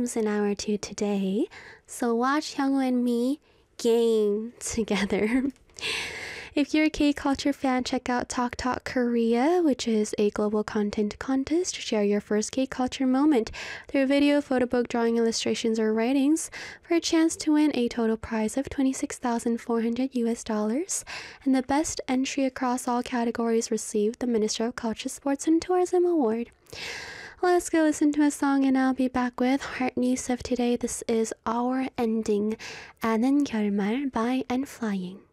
games in hour 2 today. So watch Hyungwoo and me game together. If you're a K-culture fan, check out Talk Talk Korea, which is a global content contest to share your first K-culture moment through video, photo book, drawing, illustrations, or writings for a chance to win a total prize of $26,400 and the best entry across all categories received the Minister of Culture, Sports, and Tourism Award. Let's go listen to a song and I'll be back with Heart News of today. This is Our Ending, 아는 결말 by And Flying.